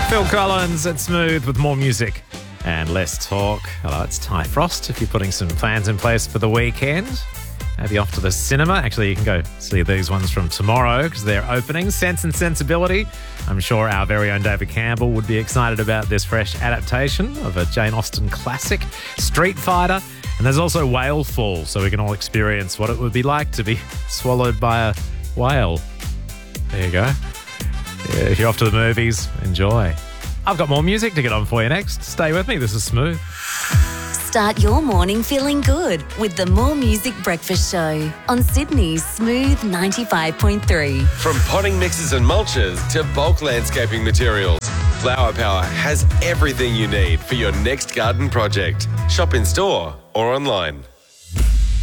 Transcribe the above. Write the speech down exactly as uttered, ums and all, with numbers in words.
Phil Collins at Smooth with more music and less talk. Hello, it's Ty Frost. If you're putting some plans in place for the weekend, maybe off to the cinema. Actually, you can go see these ones from tomorrow because they're opening. Sense and Sensibility. I'm sure our very own David Campbell would be excited about this fresh adaptation of a Jane Austen classic, Street Fighter. And there's also Whale Fall, so we can all experience what it would be like to be swallowed by a whale. There you go. Yeah, if you're off to the movies, enjoy. I've got more music to get on for you next. Stay with me. This is Smooth. Start your morning feeling good with the More Music Breakfast Show on Sydney's Smooth ninety-five point three. From potting mixes and mulches to bulk landscaping materials, Flower Power has everything you need for your next garden project. Shop in store or online.